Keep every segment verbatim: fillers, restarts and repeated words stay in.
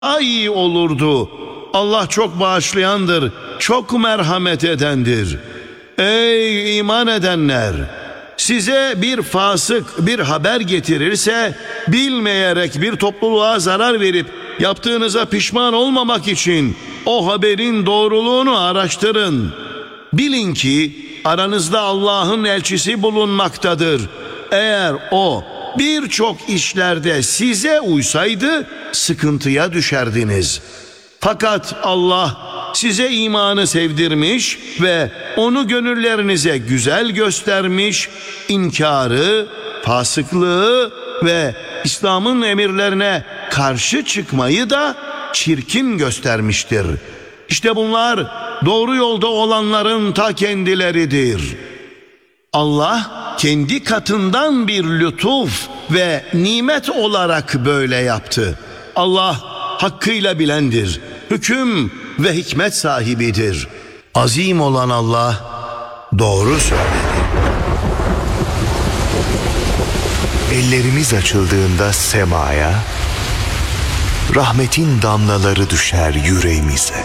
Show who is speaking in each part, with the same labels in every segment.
Speaker 1: iyi olurdu. Allah çok bağışlayandır, çok merhamet edendir. Ey iman edenler! Size bir fasık bir haber getirirse, bilmeyerek bir topluluğa zarar verip yaptığınıza pişman olmamak için o haberin doğruluğunu araştırın. Bilin ki aranızda Allah'ın elçisi bulunmaktadır. Eğer o birçok işlerde size uysaydı sıkıntıya düşerdiniz. Fakat Allah size imanı sevdirmiş ve onu gönüllerinize güzel göstermiş, inkarı, fasıklığı ve İslam'ın emirlerine karşı çıkmayı da çirkin göstermiştir. İşte bunlar doğru yolda olanların ta kendileridir. Allah kendi katından bir lütuf ve nimet olarak böyle yaptı. Allah hakkıyla bilendir, hüküm ve hikmet sahibidir. Azim olan Allah doğru söyledi.
Speaker 2: Ellerimiz açıldığında semaya, rahmetin damlaları düşer yüreğimize.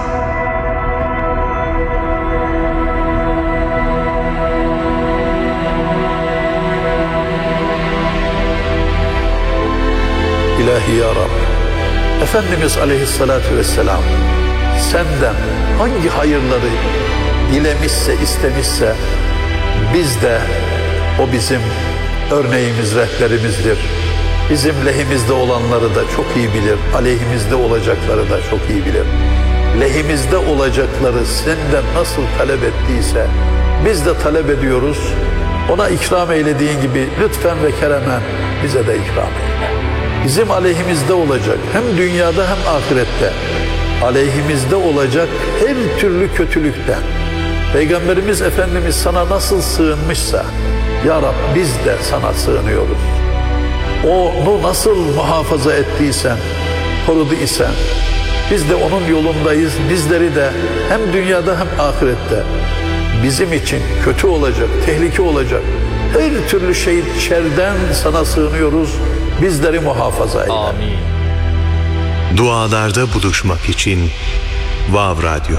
Speaker 3: İlahi ya Rab, Efendimiz aleyhissalatü vesselam senden hangi hayırları dilemişse, istemişse biz de, o bizim örneğimiz, rehberimizdir. Bizim lehimizde olanları da çok iyi bilir, aleyhimizde olacakları da çok iyi bilir. Lehimizde olacakları senden nasıl talep ettiyse biz de talep ediyoruz. Ona ikram eylediğin gibi lütfen ve keremen bize de ikram eyle. Bizim aleyhimizde olacak, hem dünyada hem ahirette aleyhimizde olacak her türlü kötülükten Peygamberimiz Efendimiz sana nasıl sığınmışsa, Ya Rab biz de sana sığınıyoruz. Onu nasıl muhafaza ettiysen, korudu isen biz de onun yolundayız. Bizleri de hem dünyada hem ahirette bizim için kötü olacak, tehlike olacak her türlü şey, şerden sana sığınıyoruz. Bizleri muhafaza eyle.
Speaker 4: Amin.
Speaker 2: Dualarda buluşmak için Vav Radyo.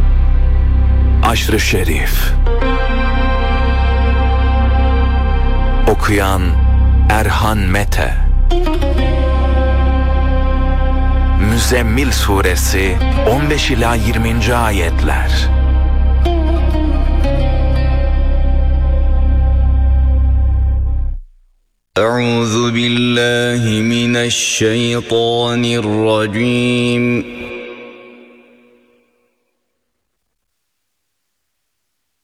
Speaker 5: Aşr-ı Şerif. Okuyan Erhan Mete. Müzzemmil Suresi on beş ila yirminci ayetler.
Speaker 6: أعوذ بالله من الشيطان الرجيم